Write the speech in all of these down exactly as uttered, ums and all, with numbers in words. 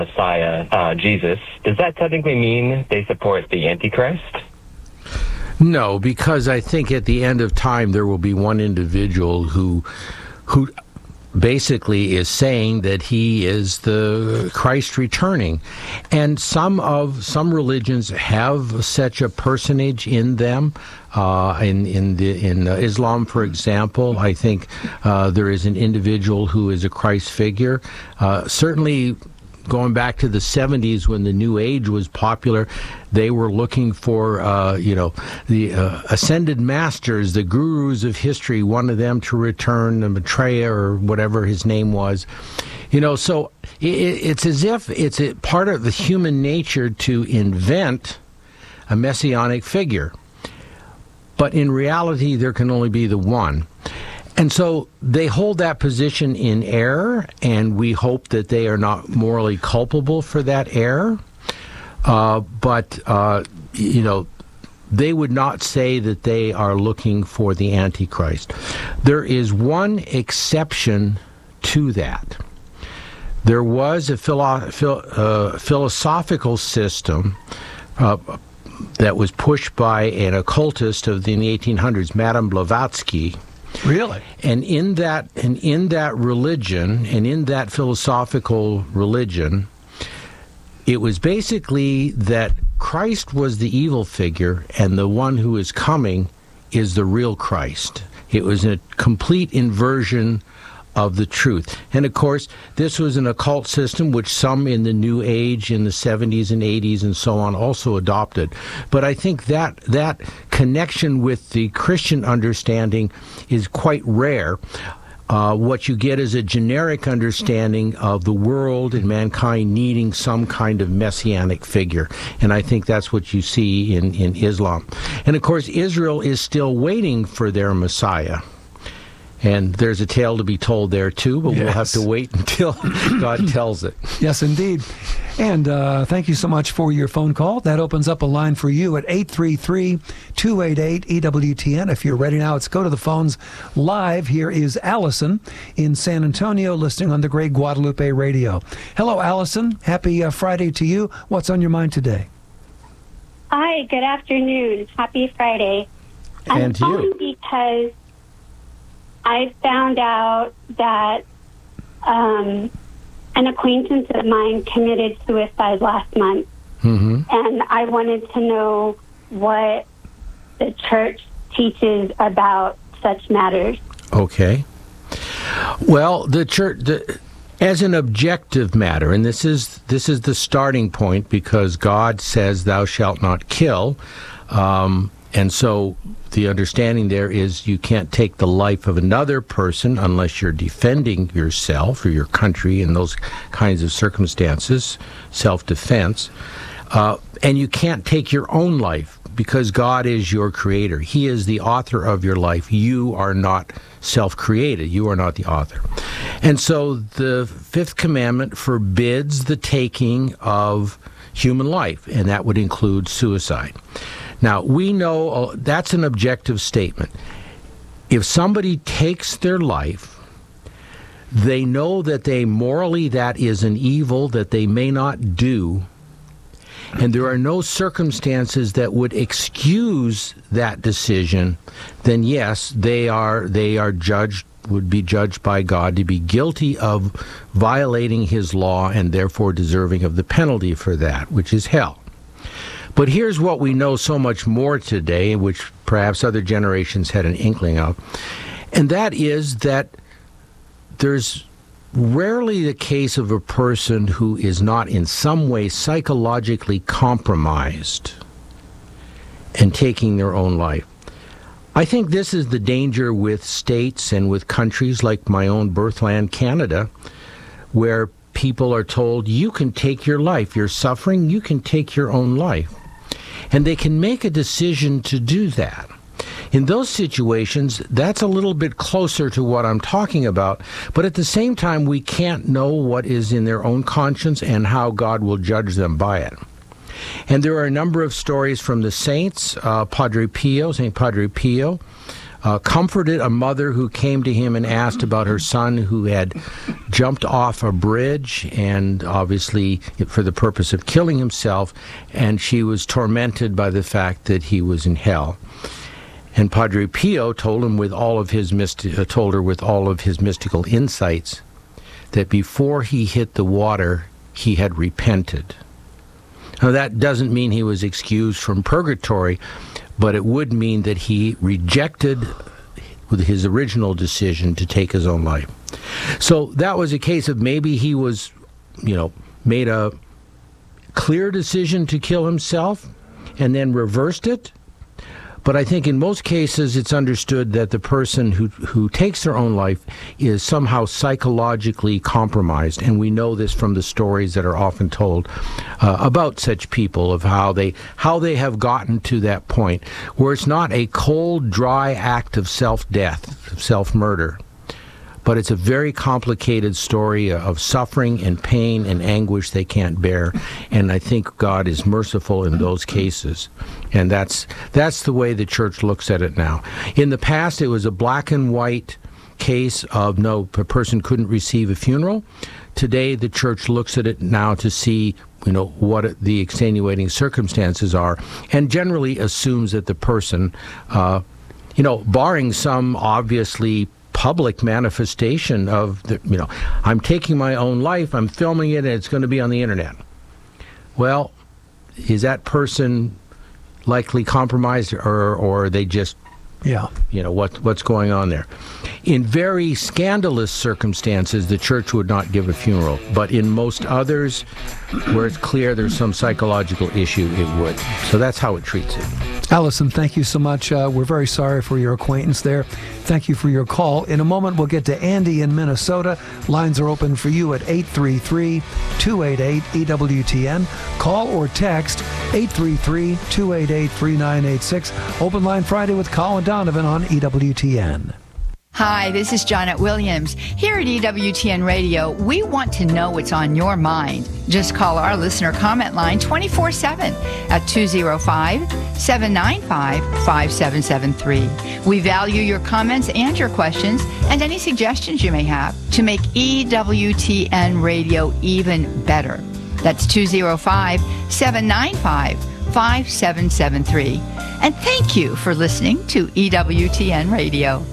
Messiah, uh, Jesus, does that technically mean they support the Antichrist? No, because I think at the end of time there will be one individual who who basically is saying that he is the Christ returning. And some of some religions have such a personage in them. Uh, in in the in uh, Islam, for example, I think uh, there is an individual who is a Christ figure. Uh, certainly, going back to the seventies when the New Age was popular, they were looking for, uh, you know, the uh, ascended masters, the gurus of history, one of them to return, the Maitreya or whatever his name was. You know, so it, it's as if it's a part of the human nature to invent a messianic figure. But in reality, there can only be the one. And so they hold that position in error, and we hope that they are not morally culpable for that error. Uh, but, uh, you know, they would not say that they are looking for the Antichrist. There is one exception to that. There was a philo- phil- uh, philosophical system uh, that was pushed by an occultist of the, in the eighteen hundreds, Madame Blavatsky. Really? And in that and in that religion, and in that philosophical religion, it was basically that Christ was the evil figure and the one who is coming is the real Christ. It was a complete inversion of the truth. And of course, this was an occult system which some in the New Age in the seventies and eighties and so on also adopted. But I think that that connection with the Christian understanding is quite rare. Uh, what you get is a generic understanding of the world and mankind needing some kind of messianic figure. And I think that's what you see in, in Islam. And of course, Israel is still waiting for their Messiah. And there's a tale to be told there, too, but yes. We'll have to wait until God tells it. Yes, indeed. And uh, thank you so much for your phone call. That opens up a line for you at eight three three, two eight eight, E W T N. If you're ready now, let's go to the phones live. Here is Allison in San Antonio, listening on the Great Guadalupe Radio. Hello, Allison. Happy uh, Friday to you. What's on your mind today? Hi, good afternoon. Happy Friday. And I'm to you. calling because I found out that um, an acquaintance of mine committed suicide last month. Mm-hmm. And I wanted to know what the church teaches about such matters. Okay. Well, the church, the, as an objective matter, and this is this is the starting point because God says, "Thou shalt not kill," um, and so the understanding there is you can't take the life of another person unless you're defending yourself or your country in those kinds of circumstances, self-defense. Uh, and you can't take your own life because God is your creator. He is the author of your life. You are not self-created. You are not the author. And so the fifth commandment forbids the taking of human life, and that would include suicide. Now, we know uh, that's an objective statement. If somebody takes their life, they know that they morally, that is an evil that they may not do, and there are no circumstances that would excuse that decision, then yes, they are they are judged, would be judged by God to be guilty of violating his law and therefore deserving of the penalty for that, which is hell. But here's what we know so much more today, which perhaps other generations had an inkling of, and that is that there's rarely the case of a person who is not in some way psychologically compromised and taking their own life. I think this is the danger with states and with countries like my own birthland, Canada, where people are told, you can take your life. You're suffering, you can take your own life. And they can make a decision to do that. In those situations, that's a little bit closer to what I'm talking about, but at the same time, we can't know what is in their own conscience and how God will judge them by it. And there are a number of stories from the saints, uh, Padre Pio, Saint Padre Pio, uh, comforted a mother who came to him and asked about her son who had jumped off a bridge, and obviously for the purpose of killing himself, and she was tormented by the fact that he was in hell. And Padre Pio told him with all of his mysti- uh, told her with all of his mystical insights that before he hit the water, he had repented. Now, that doesn't mean he was excused from purgatory, but it would mean that he rejected with his original decision to take his own life. So that was a case of maybe he was, you know, made a clear decision to kill himself and then reversed it. But I think in most cases it's understood that the person who who takes their own life is somehow psychologically compromised, and we know this from the stories that are often told uh, about such people, of how they how they have gotten to that point where it's not a cold, dry act of self-death, of self-murder, but it's a very complicated story of suffering and pain and anguish they can't bear. And I think God is merciful in those cases. And that's that's the way the church looks at it now. In the past, it was a black and white case of no, a person couldn't receive a funeral. Today, the church looks at it now to see, you know, what the extenuating circumstances are, and generally assumes that the person, uh, you know, barring some obviously public manifestation of, the, you know, I'm taking my own life, I'm filming it, and it's going to be on the internet. Well, is that person likely compromised, or or are they just, yeah, you know, what what's going on there? In very scandalous circumstances, the church would not give a funeral, but in most others, where it's clear there's some psychological issue, it would. So that's how it treats it. Allison, thank you so much. Uh, we're very sorry for your acquaintance there. Thank you for your call. In a moment, we'll get to Andy in Minnesota. Lines are open for you at eight three three, two eight eight, E W T N. Call or text eight three three, two eight eight, three nine eight six. Open Line Friday with Colin Donovan on E W T N. Hi, this is Janet Williams. Here at E W T N Radio, we want to know what's on your mind. Just call our listener comment line twenty-four seven at two oh five, seven nine five, five seven seven three. We value your comments and your questions and any suggestions you may have to make E W T N Radio even better. That's two oh five, seven nine five, five seven seven three. And thank you for listening to E W T N Radio.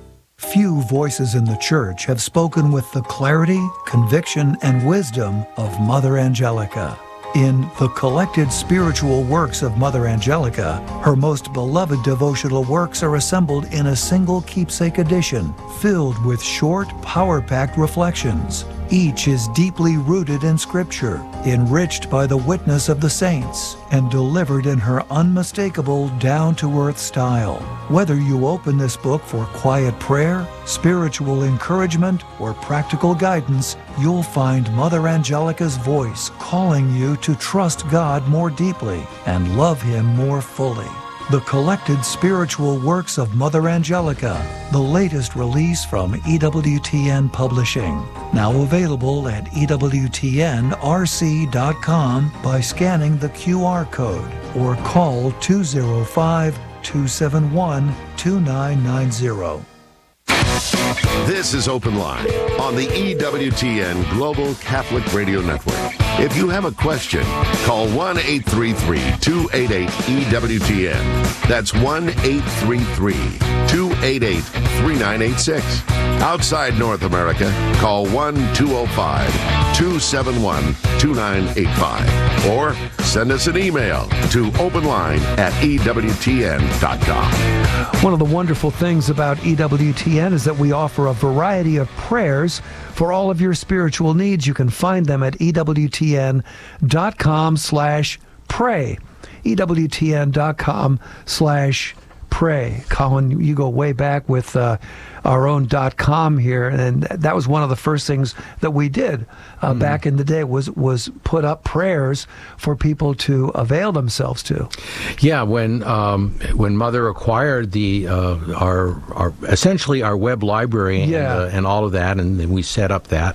Few voices in the church have spoken with the clarity, conviction, and wisdom of Mother Angelica. In the collected spiritual works of Mother Angelica, her most beloved devotional works are assembled in a single keepsake edition, filled with short, power-packed reflections. Each is deeply rooted in Scripture, enriched by the witness of the saints, and delivered in her unmistakable, down-to-earth style. Whether you open this book for quiet prayer, spiritual encouragement, or practical guidance, you'll find Mother Angelica's voice calling you to trust God more deeply and love Him more fully. The collected spiritual works of Mother Angelica, the latest release from E W T N Publishing. Now available at E W T N R C dot com by scanning the Q R code or call two oh five, two seven one, two nine nine zero. This is Open Line on the E W T N Global Catholic Radio Network. If you have a question, call one eight three three, two eight eight, E W T N. That's one eight three three, two eight eight, three nine eight six. Outside North America, call one two oh five, two seven one, two nine eight five. Or send us an email to openline at E W T N dot com. One of the wonderful things about E W T N is that we offer a variety of prayers for all of your spiritual needs. You can find them at E W T N dot com slash pray. E W T N dot com slash pray. Colin, you go way back with uh, our own .com here, and that was one of the first things that we did uh, mm. back in the day was was put up prayers for people to avail themselves to. Yeah, when um, when Mother acquired the uh, our our essentially our web library and, yeah. uh, and all of that, and then we set up that.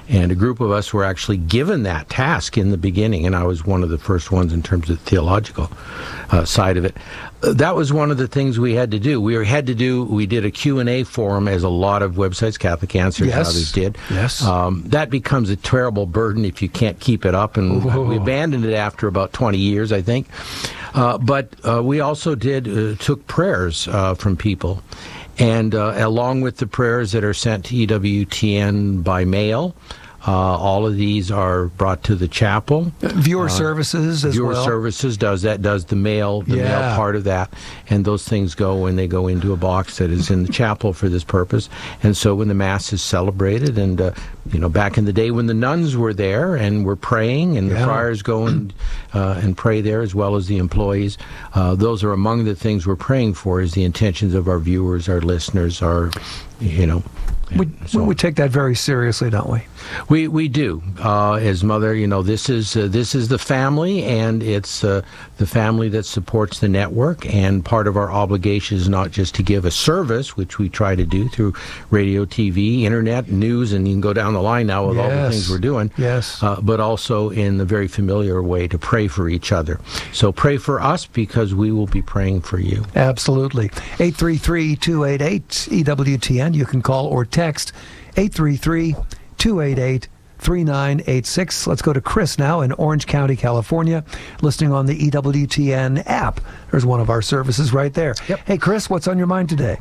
And a group of us were actually given that task in the beginning, and I was one of the first ones in terms of the theological uh, side of it. Uh, that was one of the things we had to do. We had to do, we did a Q and A forum, as a lot of websites, Catholic Answers Yes. and others did. Yes. Um, that becomes a terrible burden if you can't keep it up, and Whoa. we abandoned it after about twenty years, I think. Uh, but uh, we also did, uh, took prayers uh, from people. And uh, along with the prayers that are sent to E W T N by mail, uh, all of these are brought to the chapel. Viewer uh, services as Viewer well. services does that, does the mail, the Yeah. mail part of that. And those things go and they go into a box that is in the chapel for this purpose. And so when the Mass is celebrated, and, uh, you know, back in the day when the nuns were there and were praying, and Yeah. the friars go and, uh, and pray there, as well as the employees, uh, those are among the things we're praying for, is the intentions of our viewers, our listeners, our, you know. We, so we take that very seriously, don't we? We we do. Uh, as Mother, you know, this is uh, this is the family, and it's uh, the family that supports the network. And part of our obligation is not just to give a service, which we try to do through radio, T V, internet, news, and you can go down the line now with all the Yes. things we're doing. Yes. Uh, but also in the very familiar way to pray for each other. So pray for us, because we will be praying for you. Absolutely. eight three three, two eight eight, E W T N. You can call or text eight three three, two eight eight, three nine eight six. Let's go to Chris now in Orange County, California, listening on the E W T N app. There's one of our services right there. Yep. Hey, Chris, what's on your mind today?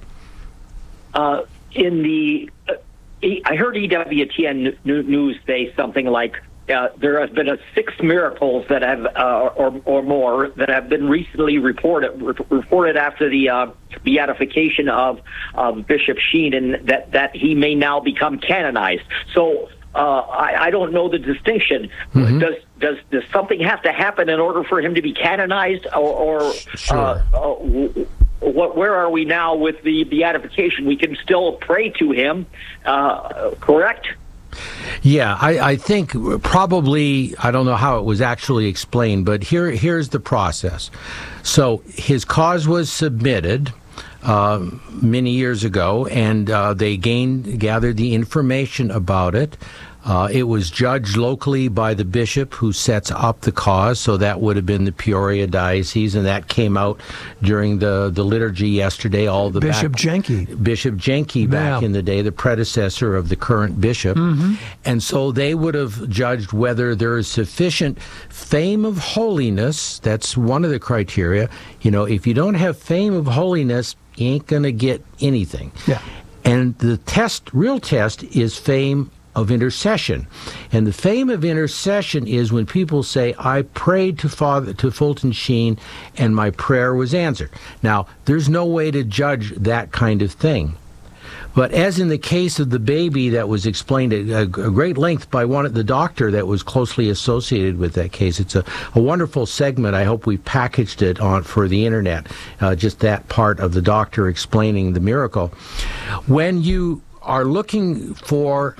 Uh, in the, uh, e- I heard E W T N n- News say something like uh, there has been a six miracles that have, uh, or or more, that have been recently reported re- reported after the uh, beatification of of Bishop Sheen, and that that he may now become canonized. So. Uh, I, I don't know the distinction. Mm-hmm. Does does does something have to happen in order for him to be canonized, or, or sure. uh, uh, what? Where are we now with the beatification? We can still pray to him, uh, correct? Yeah, I, I think probably, I don't know how it was actually explained, but here here's the process. So his cause was submitted Uh, many years ago, and uh, they gained, gathered the information about it. Uh, it was judged locally by the bishop who sets up the cause, so that would have been the Peoria Diocese, and that came out during the, the liturgy yesterday. All the Bishop back, Jenke. Bishop Jenke back Yeah. in the day, the predecessor of the current bishop. Mm-hmm. And so they would have judged whether there is sufficient fame of holiness. That's one of the criteria. You know, if you don't have fame of holiness, you ain't going to get anything. Yeah. And the test, real test, is fame of intercession. And the fame of intercession is when people say, I prayed to Father to Fulton Sheen and my prayer was answered. Now, there's no way to judge that kind of thing. But as in the case of the baby that was explained at a, a great length by one the doctor that was closely associated with that case, it's a, a wonderful segment. I hope we packaged it on for the internet, uh, just that part of the doctor explaining the miracle. When you are looking for,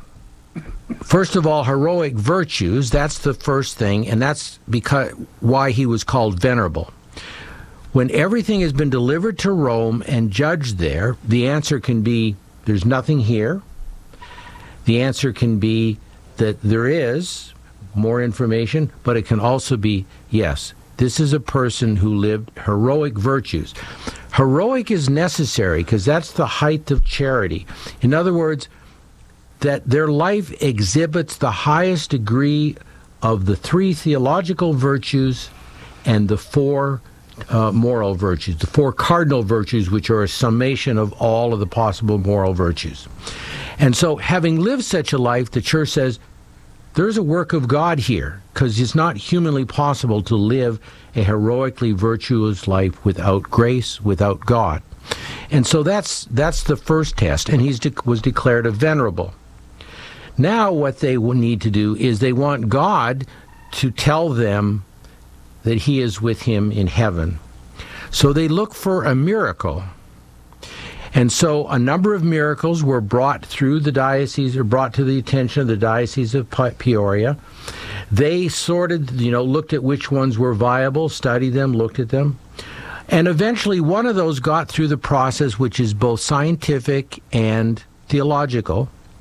first of all, heroic virtues, that's the first thing, and that's because why he was called venerable. When everything has been delivered to Rome and judged there, the answer can be, there's nothing here. The answer can be that there is more information, but it can also be, yes, this is a person who lived heroic virtues. Heroic is necessary because that's the height of charity. In other words, that their life exhibits the highest degree of the three theological virtues and the four Uh, moral virtues, the four cardinal virtues, which are a summation of all of the possible moral virtues. And so, having lived such a life, the Church says, there's a work of God here, because it's not humanly possible to live a heroically virtuous life without grace, without God. And so that's that's the first test, and he de- was declared a venerable. Now what they need to do is they want God to tell them that he is with him in heaven. So they look for a miracle. And so a number of miracles were brought through the diocese, or brought to the attention of the Diocese of Peoria. They sorted, you know, looked at which ones were viable, studied them, looked at them. And eventually one of those got through the process, which is both scientific and theological.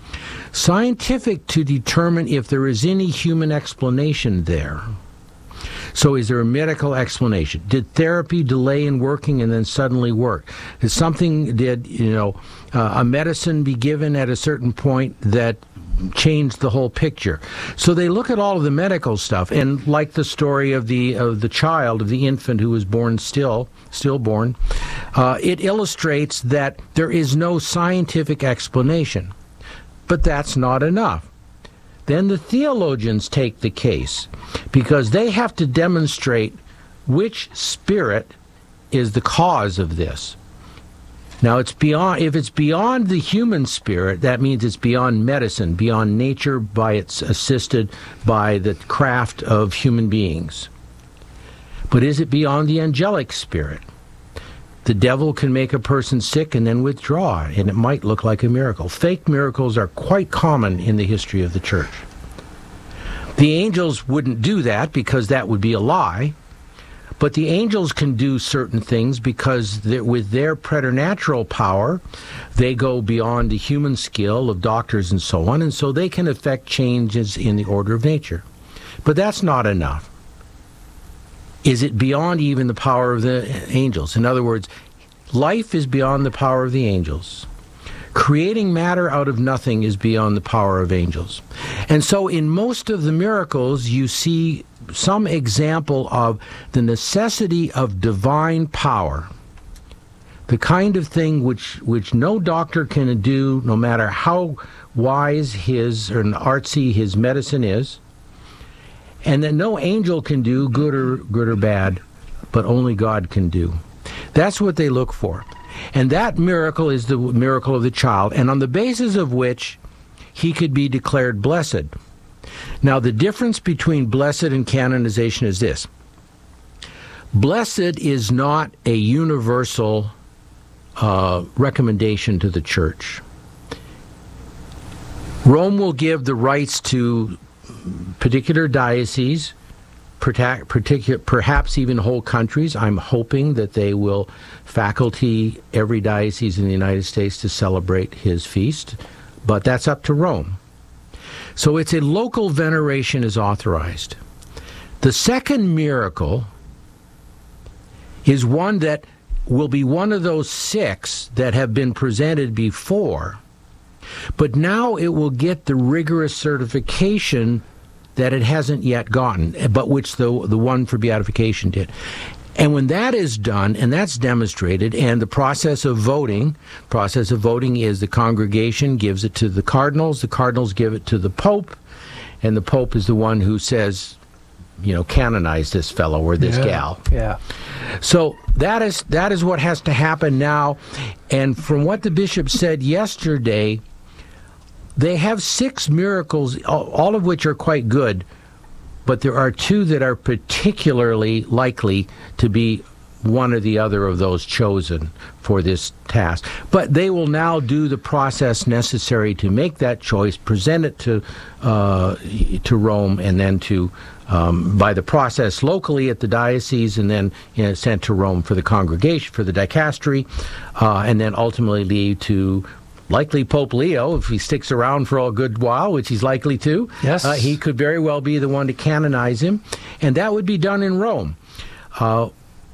Scientific to determine if there is any human explanation there. So is there a medical explanation? Did therapy delay in working and then suddenly work? Is something, did, you know, uh, a medicine be given at a certain point that changed the whole picture? So they look at all of the medical stuff, and like the story of the of the child, of the infant who was born still, stillborn, uh, it illustrates that there is no scientific explanation. But that's not enough. Then the theologians take the case, because they have to demonstrate which spirit is the cause of this. Now, it's beyond, if it's beyond the human spirit, that means it's beyond medicine, beyond nature, by it's assisted by the craft of human beings. But is it beyond the angelic spirit? The devil can make a person sick and then withdraw, and it might look like a miracle. Fake miracles are quite common in the history of the church. The angels wouldn't do that because that would be a lie, but the angels can do certain things because with their preternatural power, they go beyond the human skill of doctors and so on, and so they can affect changes in the order of nature. But that's not enough. Is it beyond even the power of the angels? In other words, life is beyond the power of the angels. Creating matter out of nothing is beyond the power of angels. And so in most of the miracles, you see some example of the necessity of divine power, the kind of thing which, which no doctor can do, no matter how wise his or artsy his medicine is, and that no angel can do, good or good or bad, but only God can do. That's what they look for. And that miracle is the miracle of the child, and on the basis of which he could be declared blessed. Now, the difference between blessed and canonization is this. Blessed is not a universal uh, recommendation to the church. Rome will give the rights to particular dioceses, particular, perhaps even whole countries. I'm hoping that they will faculty every diocese in the United States to celebrate his feast, but that's up to Rome. So it's a local veneration is authorized. The second miracle is one that will be one of those six that have been presented before, but now it will get the rigorous certification that it hasn't yet gotten, but which the the one for beatification did. And when that is done, and that's demonstrated, and the process of voting, process of voting is the congregation gives it to the cardinals, the cardinals give it to the Pope, and the Pope is the one who says, you know, canonize this fellow or this yeah. gal. Yeah. So that is that is what has to happen now. And from what the bishop said yesterday, they have six miracles, all of which are quite good, but there are two that are particularly likely to be one or the other of those chosen for this task. But they will now do the process necessary to make that choice, present it to uh, to Rome, and then to um, by the process locally at the diocese, and then you know, sent to Rome for the congregation, for the dicastery, uh, and then ultimately lead to likely Pope Leo, if he sticks around for a good while, which he's likely to. Yes. Uh, he could very well be the one to canonize him, and that would be done in Rome. Uh,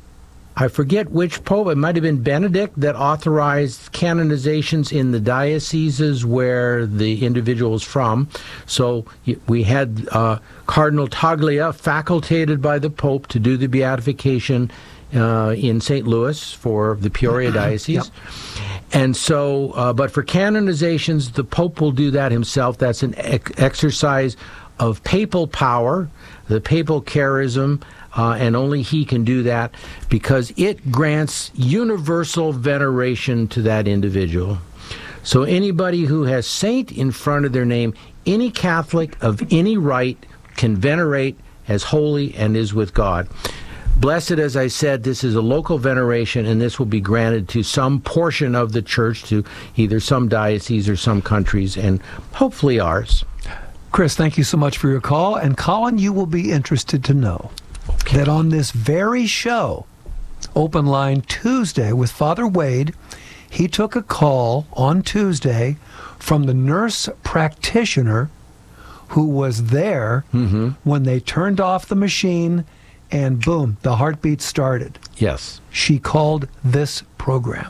I forget which pope, it might have been Benedict, that authorized canonizations in the dioceses where the individual was from. So we had uh, Cardinal Taglia facultated by the Pope to do the beatification uh, in Saint Louis for the Peoria diocese. Yep. And so, uh, but for canonizations, the Pope will do that himself. That's an ex- exercise of papal power, the papal charism, uh, and only he can do that because it grants universal veneration to that individual. So anybody who has saint in front of their name, any Catholic of any rite can venerate as holy and is with God. Blessed, as I said, this is a local veneration, and this will be granted to some portion of the church, to either some diocese or some countries, and hopefully ours. Chris, thank you so much for your call. And Colin, you will be interested to know okay. that on this very show, Open Line Tuesday with Father Wade, he took a call on Tuesday from the nurse practitioner who was there Mm-hmm. when they turned off the machine, and boom, the heartbeat started. Yes. She called this program.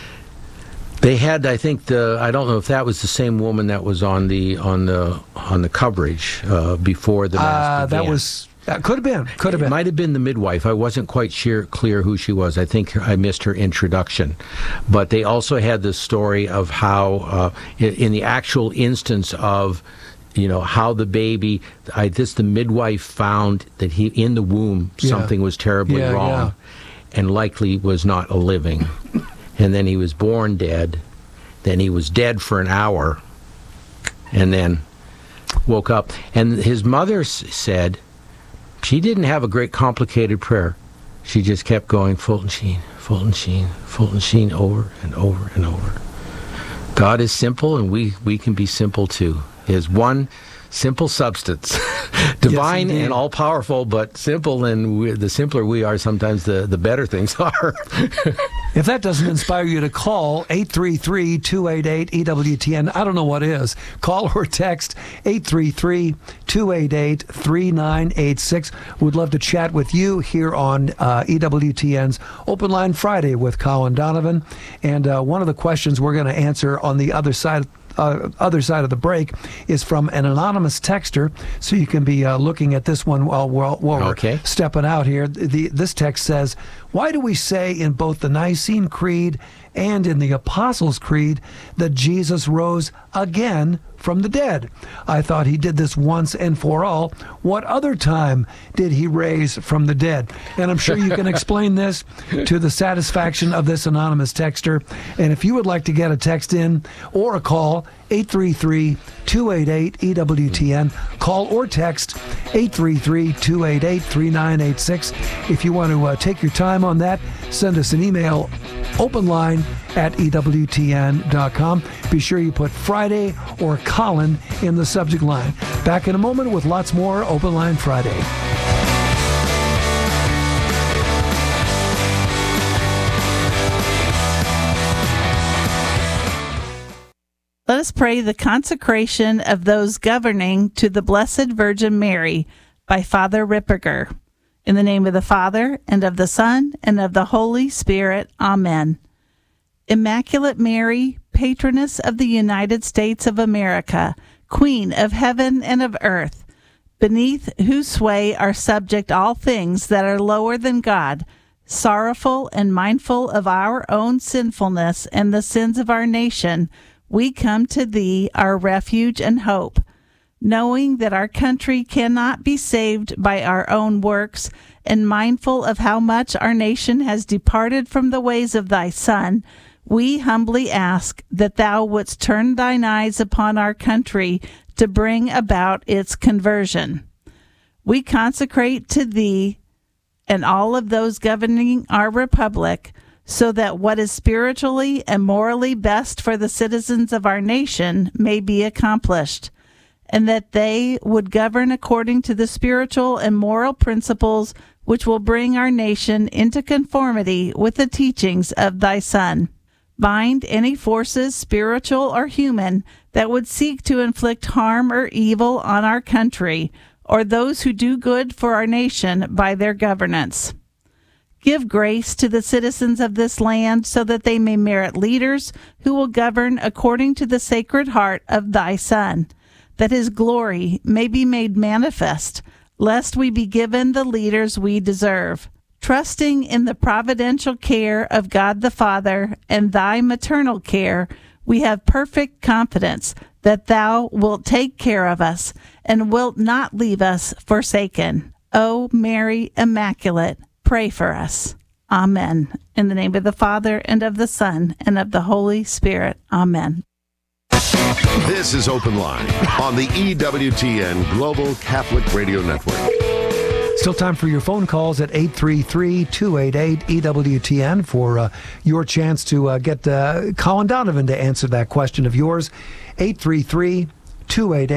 They had, I think, the I don't know if that was the same woman that was on the on the on the coverage uh, before the mass Uh, that began. was that could have been could have It been. might have been the midwife. I wasn't quite sure, clear who she was. I think I missed her introduction. But they also had the story of how, uh, in, in the actual instance of, you know, how the baby, I this the midwife found that he in the womb Yeah. something was terribly Yeah, wrong, yeah. and likely was not a living. And then he was born dead. Then he was dead for an hour, and then woke up. And his mother s- said she didn't have a great complicated prayer. She just kept going, Fulton Sheen, Fulton Sheen, Fulton Sheen, over and over and over. God is simple, and we, we can be simple too. He is one simple substance, divine indeed. and all-powerful, but simple, and we, the simpler we are, sometimes the, the better things are. If that doesn't inspire you to call eight three three, two eight eight, E W T N, I don't know what is. Call or text eight three three, two eight eight, three nine eight six. We'd love to chat with you here on uh, E W T N's Open Line Friday with Colin Donovan. And uh, one of the questions we're going to answer on the other side Uh, other side of the break is from an anonymous texter, so you can be uh, looking at this one while, while, while Okay. we're stepping out here. The, this text says, why do we say in both the Nicene Creed and in the Apostles' Creed that Jesus rose again from the dead? I thought he did this once and for all. What other time did he raise from the dead? And I'm sure you can explain this to the satisfaction of this anonymous texter. And if you would like to get a text in or a call, eight three three, two eight eight, E W T N. Call or text eight three three, two eight eight, three nine eight six. If you want to uh, take your time on that, send us an email, openline at E W T N dot com. Be sure you put Friday or Colin in the subject line. Back in a moment with lots more Open Line Friday. Let us pray the consecration of those governing to the Blessed Virgin Mary by Father Ripperger. In the name of the Father, and of the Son, and of the Holy Spirit. Amen. Immaculate Mary, patroness of the United States of America, Queen of heaven and of earth, beneath whose sway are subject all things that are lower than God, sorrowful and mindful of our own sinfulness and the sins of our nation, we come to thee, our refuge and hope, knowing that our country cannot be saved by our own works, and mindful of how much our nation has departed from the ways of thy Son, we humbly ask that thou wouldst turn thine eyes upon our country to bring about its conversion. We consecrate to thee and all of those governing our republic, so that what is spiritually and morally best for the citizens of our nation may be accomplished, and that they would govern according to the spiritual and moral principles which will bring our nation into conformity with the teachings of thy Son. Bind any forces, spiritual or human, that would seek to inflict harm or evil on our country, or those who do good for our nation by their governance. Give grace to the citizens of this land so that they may merit leaders who will govern according to the Sacred Heart of thy Son, that his glory may be made manifest, lest we be given the leaders we deserve. Trusting in the providential care of God the Father and thy maternal care, we have perfect confidence that thou wilt take care of us and wilt not leave us forsaken. O Mary Immaculate, pray for us. Amen. In the name of the Father, and of the Son, and of the Holy Spirit. Amen. This is Open Line on the E W T N Global Catholic Radio Network. Still time for your phone calls at eight three three, two eight eight, E W T N for uh, your chance to uh, get uh, Colin Donovan to answer that question of yours. eight three three, two eight eight,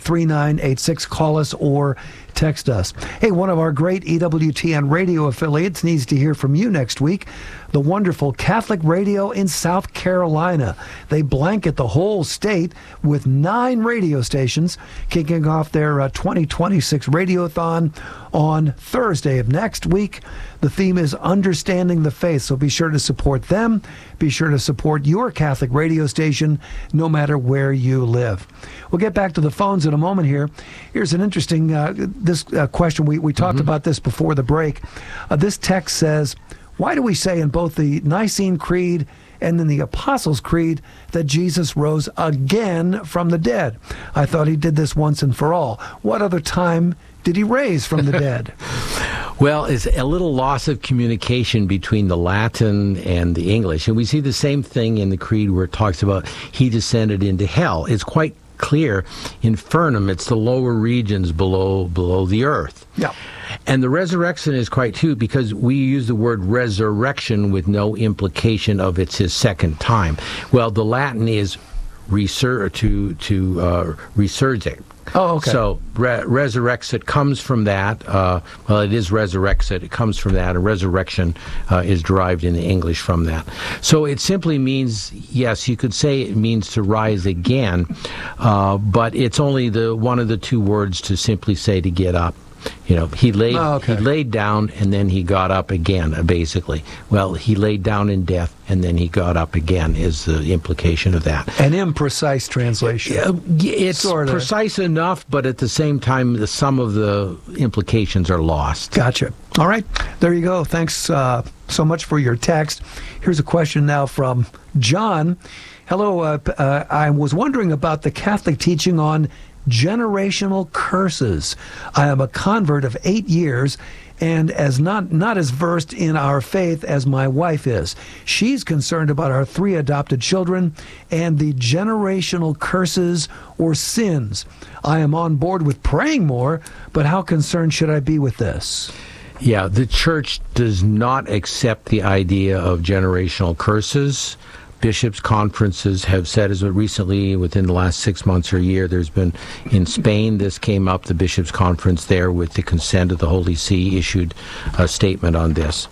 three nine eight six. Call us or text us. Hey, one of our great E W T N radio affiliates needs to hear from you next week. The wonderful Catholic Radio in South Carolina. They blanket the whole state with nine radio stations, kicking off their uh, twenty twenty-six Radiothon on Thursday of next week. The theme is Understanding the Faith, so be sure to support them. Be sure to support your Catholic radio station, no matter where you live. We'll get back to the phones in a moment here. Here's an interesting uh, this uh, question. We, we talked mm-hmm. about this before the break. Uh, this text says, why do we say in both the Nicene Creed and in the Apostles' Creed that Jesus rose again from the dead? I thought he did this once and for all. What other time did he raise from the dead? Well, it's a little loss of communication between the Latin and the English. And we see the same thing in the Creed where it talks about he descended into hell. It's quite clear. Infernum, it's the lower regions below below the earth. Yeah. And the resurrection is quite too, because we use the word resurrection with no implication of it's his second time. Well, the Latin is resur- to to uh, resurgit. Oh, okay. So re- resurrexit comes from that. Uh, well, it is resurrexit. It comes from that. And resurrection uh, is derived in the English from that. So it simply means, yes, you could say it means to rise again, uh, but it's only the one of the two words to simply say to get up. You know, he laid oh, okay. he laid down and then he got up again, uh, basically. Well, he laid down in death and then he got up again is the implication of that. An imprecise translation. Uh, it's Sorta. precise enough, but at the same time, the, some of the implications are lost. Gotcha. All right. There you go. Thanks uh, so much for your text. Here's a question now from John. Hello. Uh, uh, I was wondering about the Catholic teaching on generational curses. I am a convert of eight years and as not not as versed in our faith as my wife is. She's concerned about our three adopted children and the generational curses or sins. I am on board with praying more, but how concerned should I be with this? Yeah, the church does not accept the idea of generational curses. Bishops' conferences have said, as recently, within the last six months or a year, there's been, in Spain, this came up, the Bishops' Conference there, with the consent of the Holy See, issued a statement on this.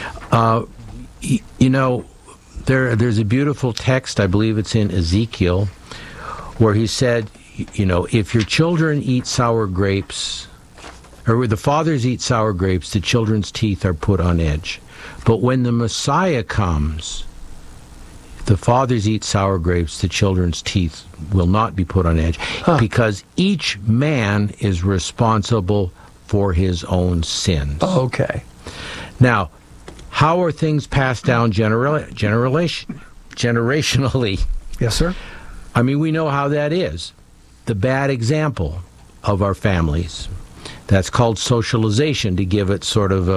Uh, y- you know, there there's a beautiful text, I believe it's in Ezekiel, where he said, you know, if your children eat sour grapes, or the fathers eat sour grapes, the children's teeth are put on edge. But when the Messiah comes, the fathers eat sour grapes, the children's teeth will not be put on edge, huh. because each man is responsible for his own sins. Oh, okay. Now, how are things passed down genera- generation, generationally? Yes, sir. I mean, we know how that is. The bad example of our families. That's called socialization, to give it sort of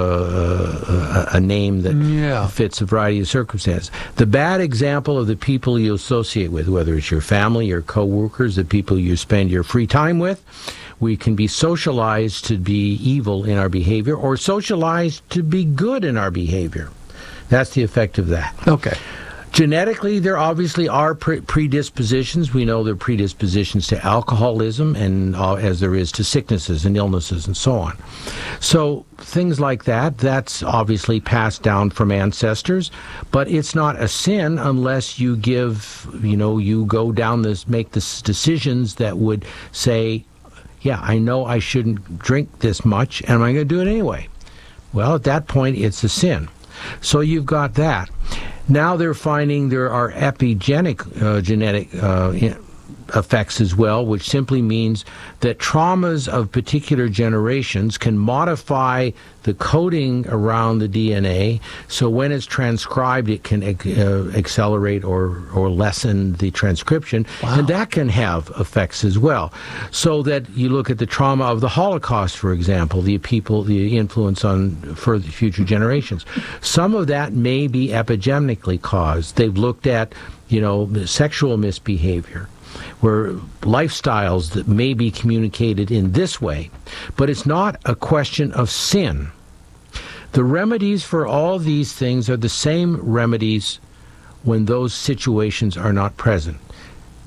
a, a, a name that yeah. fits a variety of circumstances. The bad example of the people you associate with, whether it's your family, your co-workers, the people you spend your free time with, we can be socialized to be evil in our behavior or socialized to be good in our behavior. That's the effect of that. Okay. Genetically, there obviously are pre- predispositions. We know there are predispositions to alcoholism, and uh, as there is to sicknesses and illnesses and so on. So things like that, that's obviously passed down from ancestors, but it's not a sin unless you give, you know, you go down this, make the decisions that would say, yeah, I know I shouldn't drink this much, and I'm going to do it anyway. Well, at that point, it's a sin. So you've got that. Now they're finding there are epigenetic uh, genetic uh, effects as well, which simply means that traumas of particular generations can modify the coding around the D N A, so when it's transcribed, it can uh, accelerate or, or lessen the transcription, wow. and that can have effects as well. So that you look at the trauma of the Holocaust, for example, the people, the influence on for the future generations. Some of that may be epigenetically caused. They've looked at, you know, sexual misbehavior, where lifestyles that may be communicated in this way, but it's not a question of sin. The remedies for all these things are the same remedies when those situations are not present.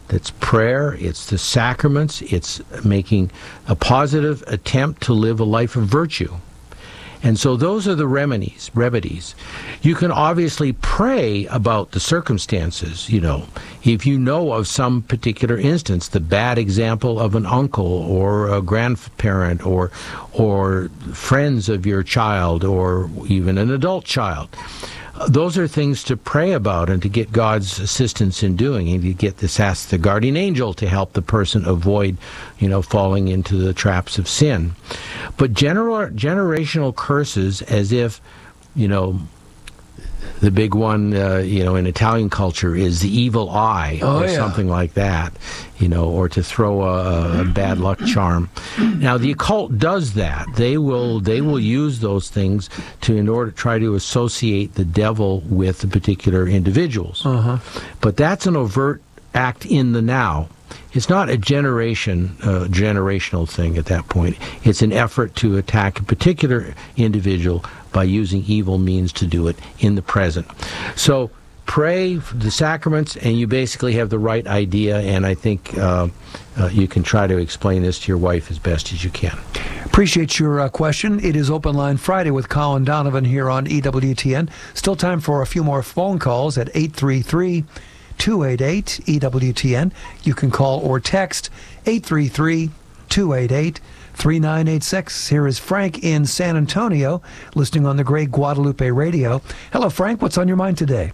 That's prayer, it's the sacraments, it's making a positive attempt to live a life of virtue. And so those are the remedies. remedies. You can obviously pray about the circumstances, you know. If you know of some particular instance, the bad example of an uncle or a grandparent or or friends of your child or even an adult child, those are things to pray about and to get God's assistance in doing. And you get this, ask the guardian angel to help the person avoid, you know, falling into the traps of sin. But general, generational curses, as if, you know, the big one, uh, you know, in Italian culture is the evil eye oh, or yeah. something like that, you know, or to throw a, a bad luck charm. Now, the occult does that. They will they will use those things to in order to try to associate the devil with the particular individuals. Uh-huh. But that's an overt act in the now. It's not a generation, uh, generational thing at that point. It's an effort to attack a particular individual by using evil means to do it in the present. So pray the sacraments, and you basically have the right idea, and I think uh, uh, you can try to explain this to your wife as best as you can. Appreciate your uh, question. It is Open Line Friday with Colin Donovan here on E W T N. Still time for a few more phone calls at eight three three, two eight eight, E W T N. You can call or text eight three three, two eight eight, three nine eight six. Here is Frank in San Antonio, listening on the Great Guadalupe Radio. Hello, Frank. What's on your mind today?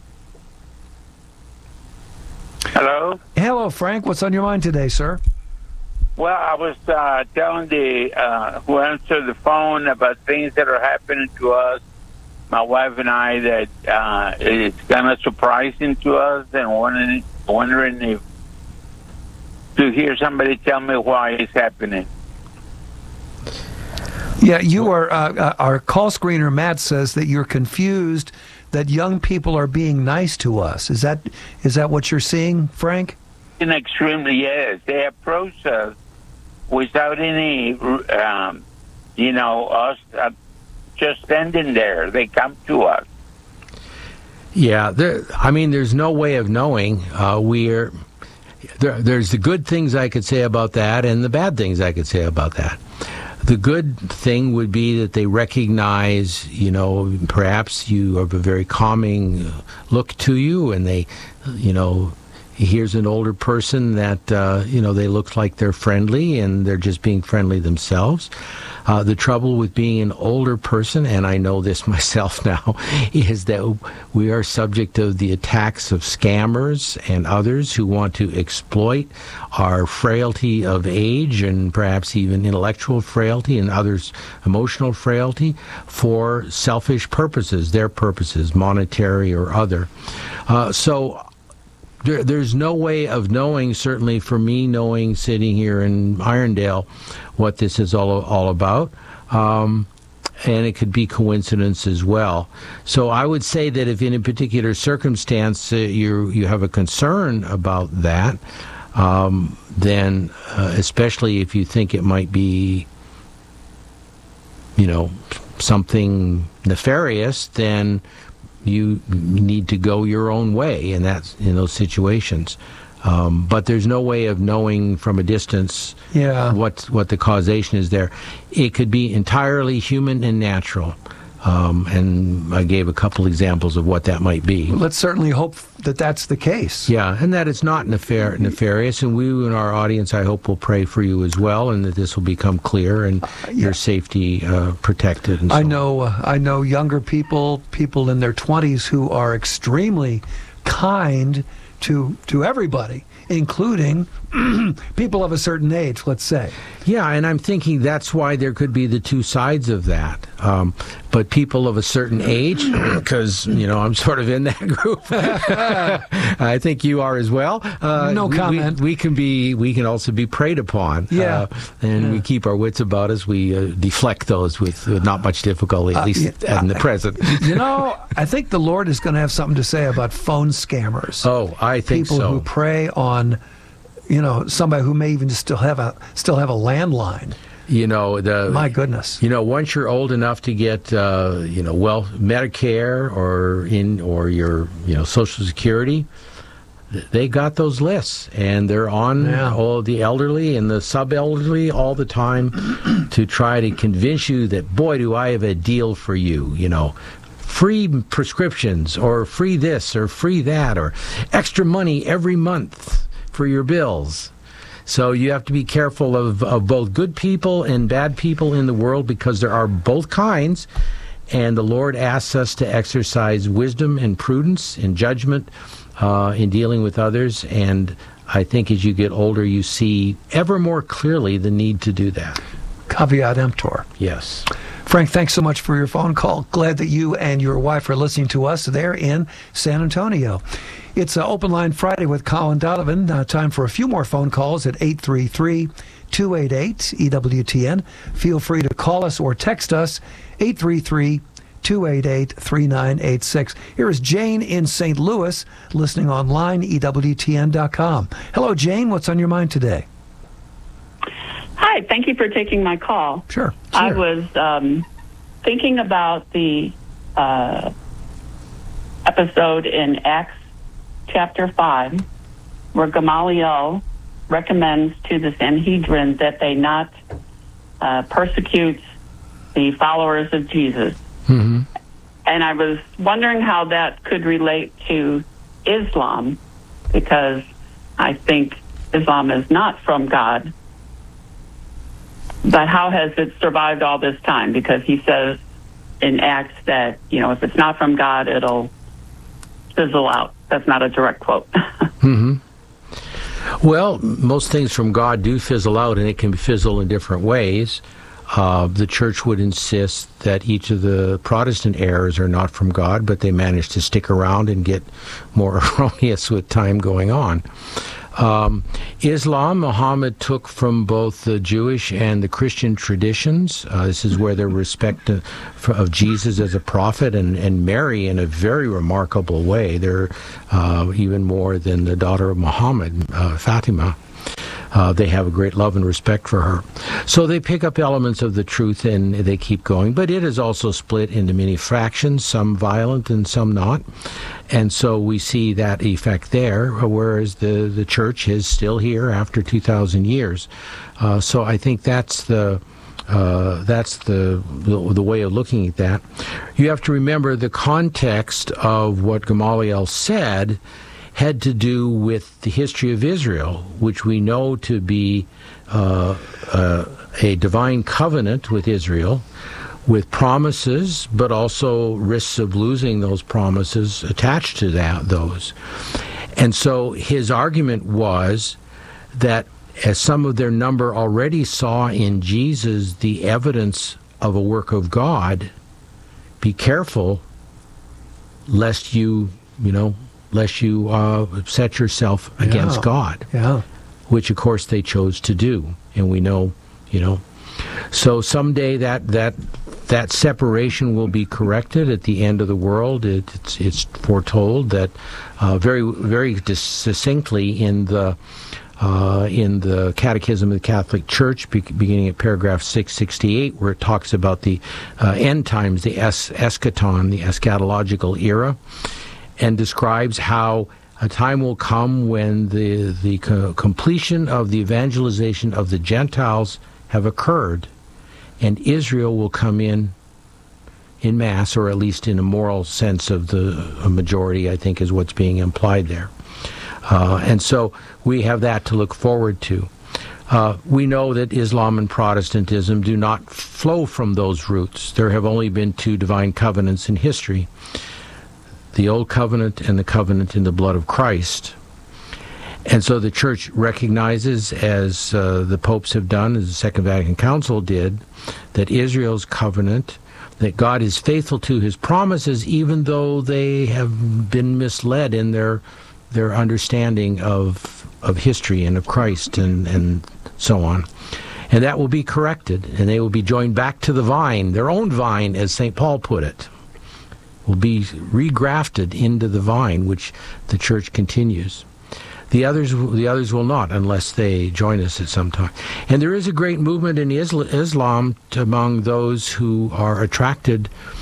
Hello? Hello, Frank. What's on your mind today, sir? Well, I was uh, telling the uh, who answered the phone about things that are happening to us, my wife and I, that uh, it's kind of surprising to us, and wondering, wondering if to hear somebody tell me why it's happening. Yeah, you are. Uh, uh, our call screener Matt says that you're confused that young people are being nice to us. Is that is that what you're seeing, Frank? And extremely, yes. They approach us without any, um, you know, us uh, just standing there. They come to us. Yeah, there, I mean, there's no way of knowing. Uh, we're there, there's the good things I could say about that, and the bad things I could say about that. The good thing would be that they recognize, you know, perhaps you have a very calming look to you, and they, you know, here's an older person that, uh, you know, they look like they're friendly, and they're just being friendly themselves. Uh, the trouble with being an older person, and I know this myself now, is that we are subject to the attacks of scammers and others who want to exploit our frailty of age and perhaps even intellectual frailty and others' emotional frailty for selfish purposes, their purposes, monetary or other. Uh, so there, there's no way of knowing, certainly for me, knowing sitting here in Irondale, what this is all all about, um, and it could be coincidence as well. So I would say that if in a particular circumstance uh, you you have a concern about that, um, then uh, especially if you think it might be, you know, something nefarious, then you need to go your own way in that in those situations. Um, but there's no way of knowing from a distance yeah. what what the causation is there. It could be entirely human and natural. Um, and I gave a couple examples of what that might be. Let's certainly hope that that's the case. Yeah, and that it's not nefar- nefarious. And we in our audience, I hope, will pray for you as well, and that this will become clear and uh, yeah. your safety uh, protected. And so I know, uh, I know younger people, people in their twenties, who are extremely kind to to everybody, including people of a certain age, let's say. Yeah, and I'm thinking that's why there could be the two sides of that. Um, but people of a certain age, because, you know, I'm sort of in that group. I think you are as well. Uh, no we, comment. We, we can be. We can also be preyed upon. Yeah. Uh, and yeah. we keep our wits about us. We uh, deflect those with uh, not much difficulty, at uh, least yeah, in the uh, present. You know, I think the Lord is going to have something to say about phone scammers. Oh, I think People so. who prey on, you know, somebody who may even still have a still have a landline. You know, the my goodness. You know, once you're old enough to get, uh, you know, well, Medicare or in or your, you know, Social Security, they got those lists, and they're on Yeah. all the elderly and the sub-elderly all the time to try to convince you that, boy, do I have a deal for you, you know. Free prescriptions, or free this, or free that, or extra money every month for your bills. So you have to be careful of, of both good people and bad people in the world, because there are both kinds, and the Lord asks us to exercise wisdom and prudence and judgment uh, in dealing with others, and I think as you get older you see ever more clearly the need to do that. Caveat emptor. Yes. Frank, thanks so much for your phone call. Glad that you and your wife are listening to us there in San Antonio. It's uh, Open Line Friday with Colin Donovan. Uh, time for a few more phone calls at eight three three, two eight eight, E W T N. Feel free to call us or text us, eight three three, two eight eight, three nine eight six. Here is Jane in Saint Louis, listening online, E W T N dot com. Hello, Jane. What's on your mind today? Hi, thank you for taking my call. Sure. I sure. was um, thinking about the uh, episode in Acts chapter five, where Gamaliel recommends to the Sanhedrin that they not uh, persecute the followers of Jesus. Mm-hmm. And I was wondering how that could relate to Islam, because I think Islam is not from God. But how has it survived all this time? Because he says in Acts that, you know, if it's not from God, it'll fizzle out. That's not a direct quote. Mm-hmm. Well, most things from God do fizzle out, and it can fizzle in different ways. Uh, the church would insist that each of the Protestant errors are not from God, but they manage to stick around and get more erroneous with time going on. Um, Islam, Muhammad took from both the Jewish and the Christian traditions. Uh, this is where their respect of, of Jesus as a prophet, and, and Mary in a very remarkable way. They're uh, even more than the daughter of Muhammad, uh, Fatima. Uh, they have a great love and respect for her. So they pick up elements of the truth and they keep going. But it is also split into many fractions, some violent and some not. And so we see that effect there, whereas the, the church is still here after two thousand years. Uh, so I think that's the... Uh, that's the, the the way of looking at that. You have to remember the context of what Gamaliel said had to do with the history of Israel, which we know to be uh, uh, a divine covenant with Israel, with promises, but also risks of losing those promises attached to that, those. And so his argument was that as some of their number already saw in Jesus the evidence of a work of God, be careful lest you, you know, lest you uh, set yourself against Yeah. God, Yeah. which of course they chose to do, and we know, you know. So someday that that that separation will be corrected at the end of the world. It, it's it's foretold that uh, very very succinctly in the uh, in the Catechism of the Catholic Church, be, beginning at paragraph six sixty-eight, where it talks about the uh, end times, the es- eschaton, the eschatological era, and describes how a time will come when the the co- completion of the evangelization of the Gentiles have occurred, and Israel will come in in mass, or at least in a moral sense of the a majority, I think is what's being implied there. Uh, and so we have that to look forward to. Uh, we know that Islam and Protestantism do not flow from those roots. There have only been two divine covenants in history: the Old Covenant and the covenant in the blood of Christ. And so the Church recognizes, as uh, the popes have done, as the Second Vatican Council did, that Israel's covenant, that God is faithful to his promises, even though they have been misled in their their understanding of of history and of Christ and, and so on. And that will be corrected, and they will be joined back to the vine, their own vine, as Saint Paul put it, will be regrafted into the vine, which the Church continues. The others, the others will not, unless they join us at some time. And there is a great movement in Islam among those who are attracted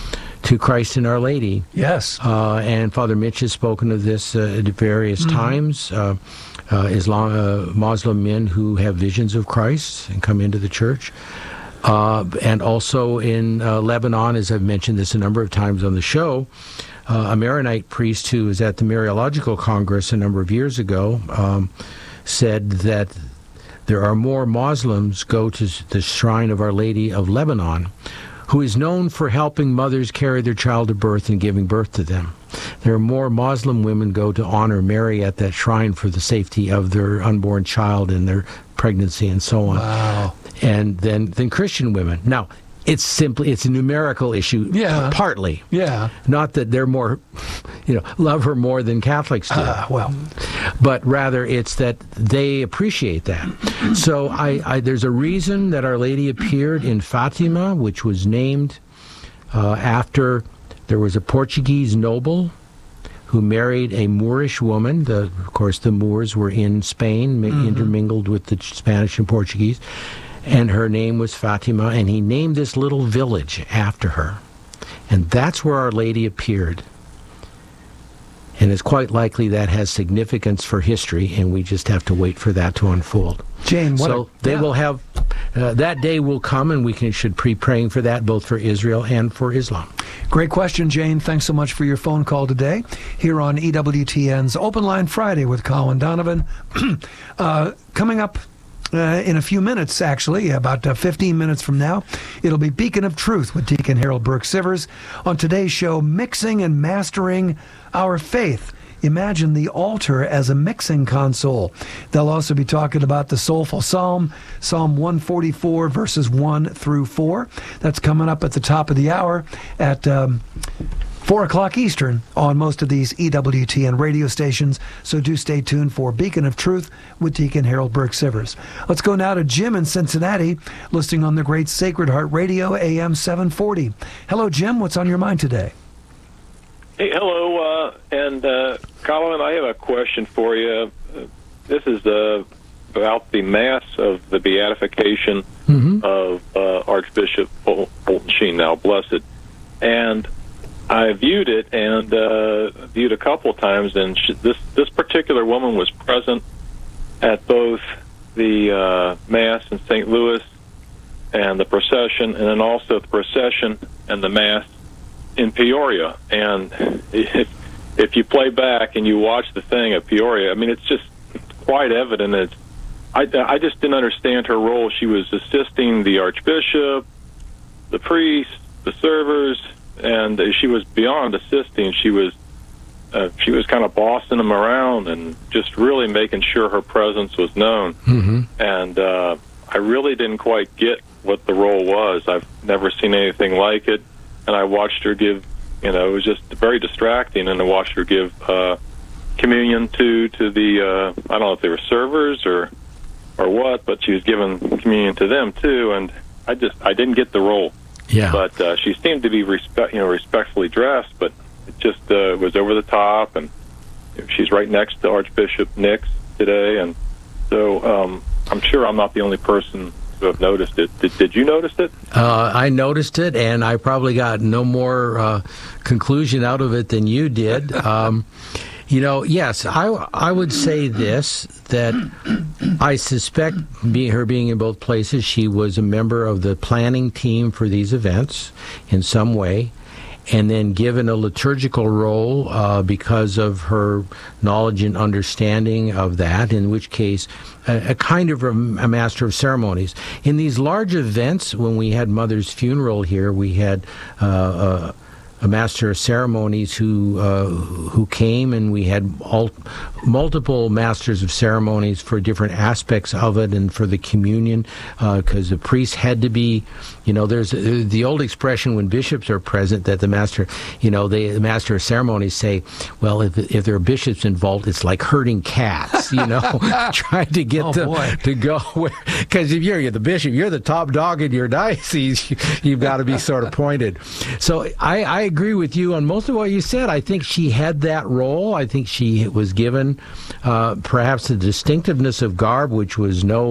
to Christ and Our Lady. Yes. Uh, and Father Mitch has spoken of this uh, at various mm-hmm. times. Uh, uh, Islam, uh, Muslim men who have visions of Christ and come into the church. Uh, and also in uh, Lebanon, as I've mentioned this a number of times on the show, uh, a Maronite priest who was at the Mariological Congress a number of years ago um, said that there are more Muslims go to the Shrine of Our Lady of Lebanon, who is known for helping mothers carry their child to birth and giving birth to them. There are more Muslim women go to honor Mary at that shrine for the safety of their unborn child and their pregnancy and so on. Wow. And then, then Christian women. Now, it's simply, it's a numerical issue, yeah. partly. Yeah. Not that they're more, you know, love her more than Catholics do. Uh, well. But rather it's that they appreciate that. So I, I there's a reason that Our Lady appeared in Fatima, which was named uh, after, there was a Portuguese noble who married a Moorish woman. The, of course, the Moors were in Spain, mm-hmm. intermingled with the Spanish and Portuguese. And her name was Fatima, and he named this little village after her. And that's where Our Lady appeared. And it's quite likely that has significance for history, and we just have to wait for that to unfold. Jane, what so a, they yeah. will have, uh, that day will come, and we can, should be praying for that, both for Israel and for Islam. Great question, Jane. Thanks so much for your phone call today here on E W T N's Open Line Friday with Colin Donovan. uh, coming up Uh, in a few minutes, actually, about uh, fifteen minutes from now, it'll be Beacon of Truth with Deacon Harold Burke-Sivers. On today's show, mixing and mastering our faith. Imagine the altar as a mixing console. They'll also be talking about the soulful psalm, Psalm one forty-four, verses one through four. That's coming up at the top of the hour at Um, four o'clock Eastern on most of these E W T N radio stations, so do stay tuned for Beacon of Truth with Deacon Harold Burke-Sivers. Let's go now to Jim in Cincinnati, listening on the great Sacred Heart Radio, A M seven forty. Hello, Jim. What's on your mind today? Hey, hello, uh, and uh, Colin, I have a question for you. Uh, this is uh, about the Mass of the Beatification mm-hmm. of uh, Archbishop Fulton Sheen, now blessed. And I viewed it and uh, viewed a couple times, and she, this this particular woman was present at both the uh, Mass in Saint Louis and the procession, and then also the procession and the Mass in Peoria. And if, if you play back and you watch the thing at Peoria, I mean, it's just quite evident. It's, I, I just didn't understand her role. She was assisting the Archbishop, the priests, the servers, and she was beyond assisting. She was uh, she was kind of bossing them around and just really making sure her presence was known. Mm-hmm. And uh, I really didn't quite get what the role was. I've never seen anything like it. And I watched her give, you know, it was just very distracting. And I watched her give uh, communion to to the, uh, I don't know if they were servers or or what, but she was giving communion to them too. And I just I didn't get the role. Yeah. But uh, she seemed to be respect, you know, respectfully dressed, but it just uh, was over the top. And she's right next to Archbishop Nix today, and so um, I'm sure I'm not the only person who have noticed it. Did, did you notice it? Uh, I noticed it, and I probably got no more uh, conclusion out of it than you did. Um, You know, yes, I, I would say this, that I suspect be, her being in both places, she was a member of the planning team for these events in some way, and then given a liturgical role uh, because of her knowledge and understanding of that, in which case a, a kind of a, a master of ceremonies. In these large events, when we had Mother's funeral here, we had uh, uh, a master of ceremonies who uh, who came, and we had all, multiple masters of ceremonies for different aspects of it and for the communion, because uh, the priest had to be, you know, there's uh, the old expression when bishops are present that the master, you know, they, the master of ceremonies say, well, if if there are bishops involved, it's like herding cats, you know, trying to get oh, them boy. to go where, because if you're, you're the bishop, you're the top dog in your diocese, you, you've got to be sort of pointed. So I, I agree with you on most of what you said. I think she had that role. I think she was given uh, perhaps the distinctiveness of garb, which was no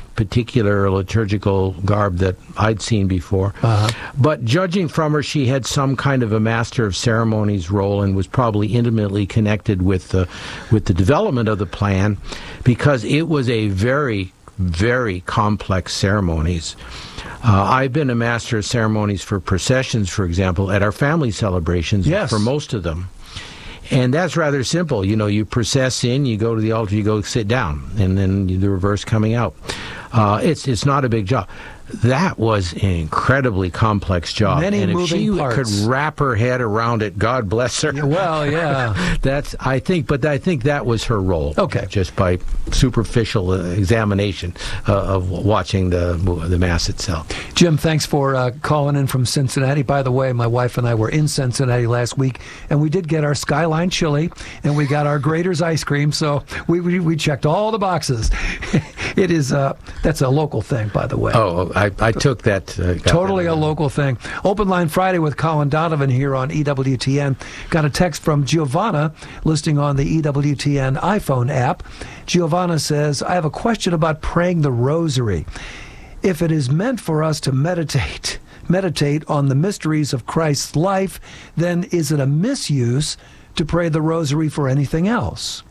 particular liturgical garb that I'd seen before. Uh-huh. But judging from her, she had some kind of a master of ceremonies role and was probably intimately connected with the, with the development of the plan, because it was a very, very complex ceremonies. Uh, I've been a master of ceremonies for processions, for example, at our family celebrations, yes. for most of them. And that's rather simple. You know, you process in, you go to the altar, you go sit down, and then the reverse coming out. Uh, it's it's not a big job. That was an incredibly complex job. Many and if moving she parts. could wrap her head around it, God bless her. Well, yeah. That's, I think, but I think that was her role. Okay. Just by superficial uh, examination uh, of watching the the Mass itself. Jim, thanks for uh, calling in from Cincinnati. By the way, my wife and I were in Cincinnati last week, and we did get our Skyline chili, and we got our Grater's ice cream, so we we, we checked all the boxes. It is, uh, that's a local thing, by the way. Oh, I, I took that. Uh, Totally that. a local thing. Open Line Friday with Colin Donovan here on E W T N. Got a text from Giovanna listing on the E W T N iPhone app. Giovanna says, I have a question about praying the rosary. If it is meant for us to meditate, meditate on the mysteries of Christ's life, then is it a misuse to pray the rosary for anything else?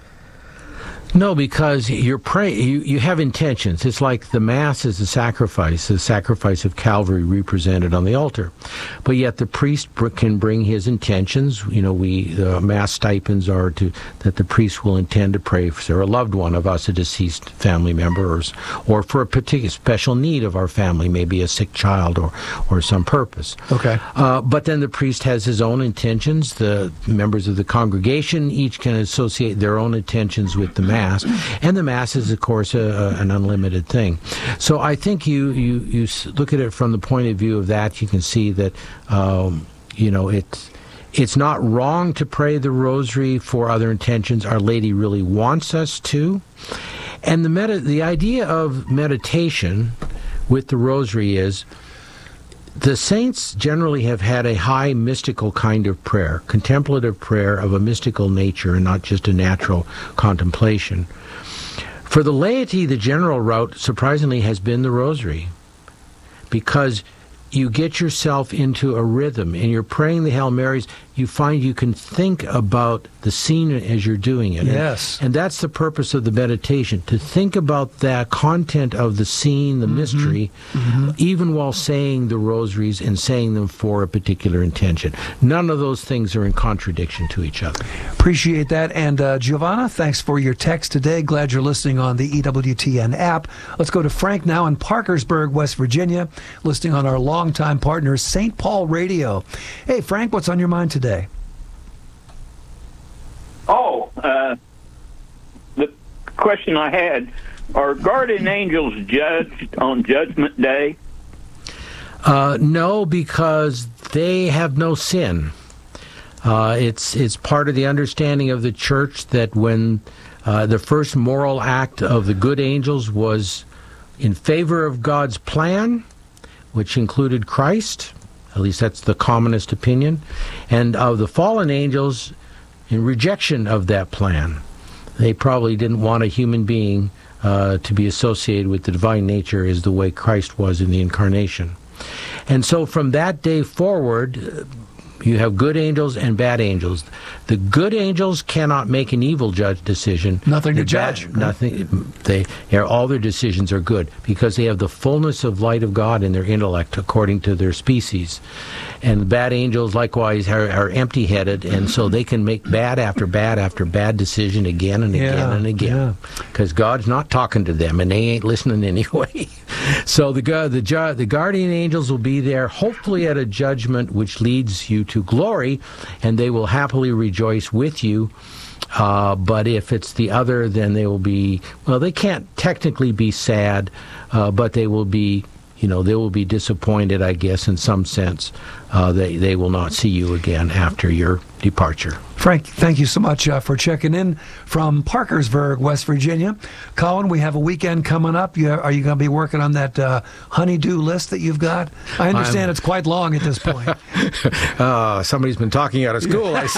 No, because you're praying, you, you have intentions. It's like the Mass is a sacrifice, the sacrifice of Calvary represented on the altar. But yet the priest br- can bring his intentions. You know, we, the Mass stipends are to, that the priest will intend to pray for a loved one of us, a deceased family member, or, or for a particular special need of our family, maybe a sick child or, or some purpose. Okay. Uh, but then the priest has his own intentions. The members of the congregation each can associate their own intentions with the Mass. And the Mass is, of course, a, a, an unlimited thing. So I think you, you, you look at it from the point of view of that, you can see that, um, you know, it's, it's not wrong to pray the rosary for other intentions. Our Lady really wants us to. And the, med- the idea of meditation with the rosary is, the saints generally have had a high mystical kind of prayer, contemplative prayer of a mystical nature and not just a natural contemplation. For the laity, the general route, surprisingly, has been the rosary, because you get yourself into a rhythm, and you're praying the Hail Marys, you find you can think about the scene as you're doing it. Yes. And, and that's the purpose of the meditation, to think about that content of the scene, the mm-hmm. mystery, mm-hmm. even while saying the rosaries and saying them for a particular intention. None of those things are in contradiction to each other. Appreciate that. And uh, Giovanna, thanks for your text today. Glad you're listening on the E W T N app. Let's go to Frank now in Parkersburg, West Virginia, listening on our longtime partner, Saint Paul Radio. Hey, Frank, what's on your mind today? Oh, uh, the question I had, are guardian angels judged on Judgment Day? Uh, no, because they have no sin. Uh, it's it's part of the understanding of the Church that when uh, the first moral act of the good angels was in favor of God's plan, which included Christ, at least that's the commonest opinion, and of the fallen angels in rejection of that plan. They probably didn't want a human being uh, to be associated with the divine nature as the way Christ was in the Incarnation. And so from that day forward, you have good angels and bad angels. The good angels cannot make an evil judge decision. Nothing the to bad, judge. Nothing. They all their decisions are good because they have the fullness of light of God in their intellect according to their species. And the bad angels likewise are, are empty-headed, and so they can make bad after bad after bad decision again and again yeah, and again because yeah. God's not talking to them, and they ain't listening anyway. So the the the guardian angels will be there, hopefully at a judgment which leads you to glory, and they will happily rejoice with you. Uh, but if it's the other, then they will be, well, they can't technically be sad, uh, but they will be, you know, they will be disappointed, I guess, in some sense. Uh, they, they will not see you again after your departure. Frank, thank you so much uh, for checking in from Parkersburg, West Virginia. Colin, we have a weekend coming up. You, are you going to be working on that uh, honeydew list that you've got? I understand I'm, it's quite long at this point. uh, somebody's been talking out of school, I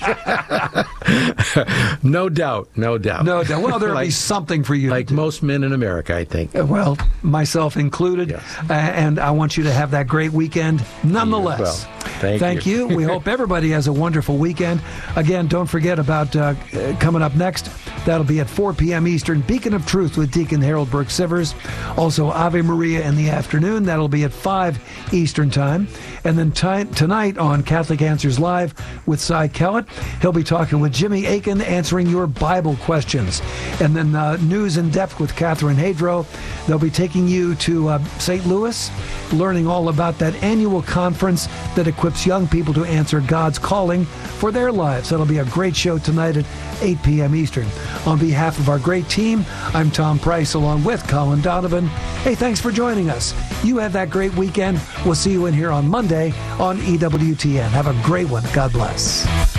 see. No doubt, no doubt. No doubt. Well, there'll like, be something for you. Like most men in America, I think. Well, myself included. Yes. Uh, and I want you to have that great weekend nonetheless. Well, thank, thank you. you. We hope everybody has a wonderful weekend. Again, don't forget about uh, coming up next. That'll be at four p.m. Eastern, Beacon of Truth with Deacon Harold Burke-Sivers. Also, Ave Maria in the afternoon. That'll be at five Eastern Time. And then t- tonight on Catholic Answers Live with Cy Kellett, he'll be talking with Jimmy Aiken, answering your Bible questions. And then uh, News in Depth with Catherine Hadro. They'll be taking you to uh, Saint Louis, learning all about that annual conference that equips young people to answer God's calling for their lives. That'll be a great show tonight at eight p.m. Eastern. On behalf of our great team, I'm Tom Price along with Colin Donovan. Hey, thanks for joining us. You have that great weekend. We'll see you in here on Monday on E W T N. Have a great one. God bless.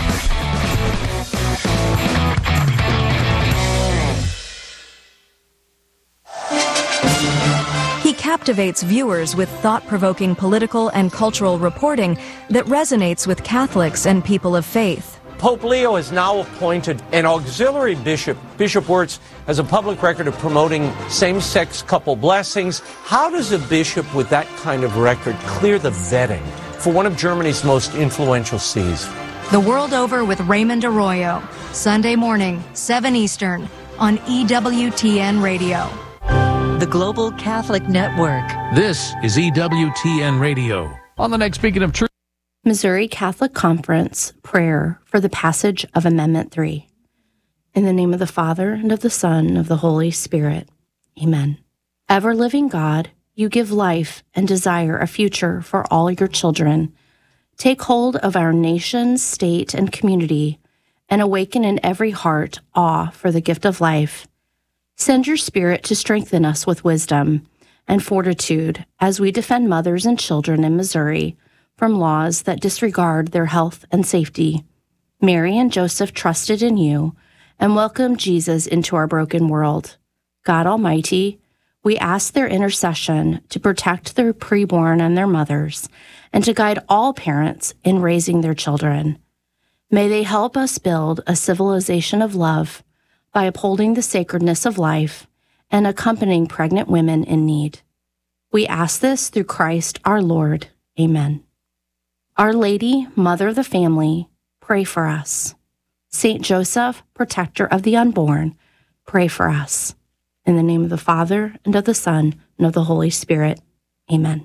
He captivates viewers with thought-provoking political and cultural reporting that resonates with Catholics and people of faith. Pope Leo has now appointed an auxiliary bishop. Bishop Wirtz has a public record of promoting same-sex couple blessings. How does a bishop with that kind of record clear the vetting for one of Germany's most influential sees? The World Over with Raymond Arroyo, Sunday morning, seven Eastern, on E W T N Radio. The Global Catholic Network. This is E W T N Radio. On the next Beacon of Truth. Missouri Catholic Conference prayer for the passage of Amendment three. In the name of the Father, and of the Son, and of the Holy Spirit. Amen. Ever-living God, you give life and desire a future for all your children. Take hold of our nation, state, and community, and awaken in every heart awe for the gift of life. Send your Spirit to strengthen us with wisdom and fortitude as we defend mothers and children in Missouri from laws that disregard their health and safety. Mary and Joseph trusted in you and welcomed Jesus into our broken world. God Almighty, we ask their intercession to protect their preborn and their mothers, and to guide all parents in raising their children. May they help us build a civilization of love by upholding the sacredness of life and accompanying pregnant women in need. We ask this through Christ our Lord. Amen. Our Lady, Mother of the Family, pray for us. Saint Joseph, protector of the unborn, pray for us. In the name of the Father, and of the Son, and of the Holy Spirit. Amen.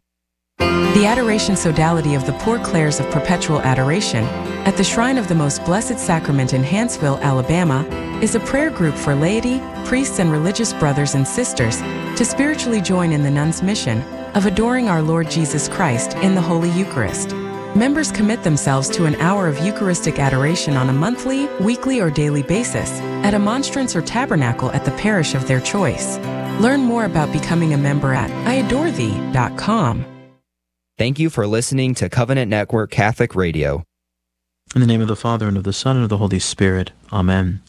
The Adoration Sodality of the Poor Clares of Perpetual Adoration at the Shrine of the Most Blessed Sacrament in Hanceville, Alabama, is a prayer group for laity, priests, and religious brothers and sisters to spiritually join in the nuns' mission of adoring our Lord Jesus Christ in the Holy Eucharist. Members commit themselves to an hour of Eucharistic adoration on a monthly, weekly, or daily basis at a monstrance or tabernacle at the parish of their choice. Learn more about becoming a member at I adore thee dot com. Thank you for listening to Covenant Network Catholic Radio. In the name of the Father, and of the Son, and of the Holy Spirit. Amen.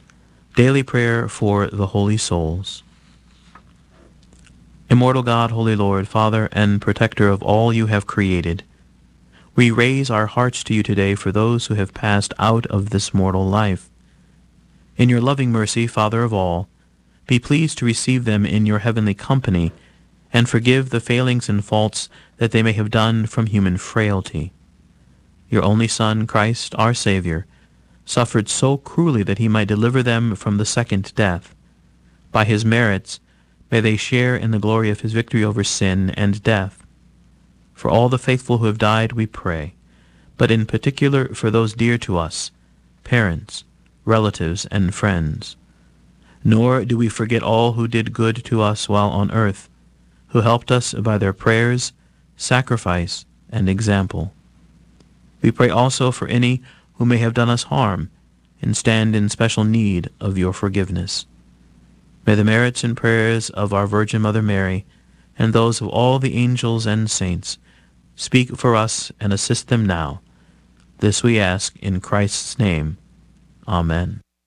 Daily prayer for the holy souls. Immortal God, Holy Lord, Father and Protector of all you have created, we raise our hearts to you today for those who have passed out of this mortal life. In your loving mercy, Father of all, be pleased to receive them in your heavenly company, and forgive the failings and faults that they may have done from human frailty. Your only Son, Christ, our Savior, suffered so cruelly that he might deliver them from the second death. By his merits, may they share in the glory of his victory over sin and death. For all the faithful who have died, we pray, but in particular for those dear to us, parents, relatives, and friends. Nor do we forget all who did good to us while on earth, who helped us by their prayers, sacrifice, and example. We pray also for any who may have done us harm and stand in special need of your forgiveness. May the merits and prayers of our Virgin Mother Mary and those of all the angels and saints speak for us and assist them now. This we ask in Christ's name. Amen.